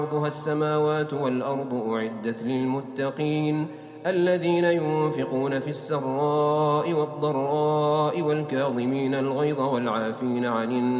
عرضها السماوات والأرض أعدت للمتقين الذين ينفقون في السراء والضراء والكاظمين الغيظ والعافين عن الناس